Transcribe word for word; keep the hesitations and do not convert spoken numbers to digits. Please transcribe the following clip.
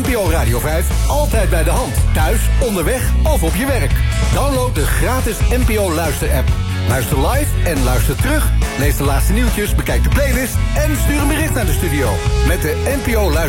N P O Radio vijf altijd bij de hand. Thuis, onderweg of op je werk. Download de gratis N P O Luister-app. Luister live en luister terug. Lees de laatste nieuwtjes, bekijk de playlist en stuur een bericht naar de studio. Met de N P O Luister